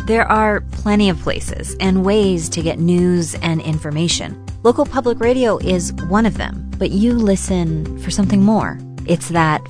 There are plenty of places and ways to get news and information. Local public radio is one of them, but you listen for something more. It's that